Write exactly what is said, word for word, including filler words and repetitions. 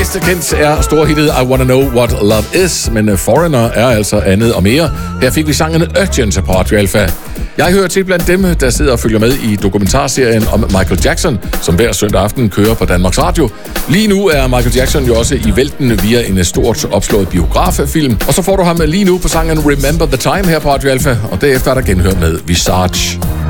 Bedste kendt er storhittet I Wanna Know What Love Is, men Foreigner er altså andet og mere. Her fik vi sangen Urgent på Radio Alpha. Jeg hører til blandt dem, der sidder og følger med i dokumentarserien om Michael Jackson, som hver søndag aften kører på Danmarks Radio. Lige nu er Michael Jackson jo også i vælten via en stort opslået biograffilm. Og så får du ham lige nu på sangen Remember the Time her på Radio Alpha, og derefter er der genhør med Visage.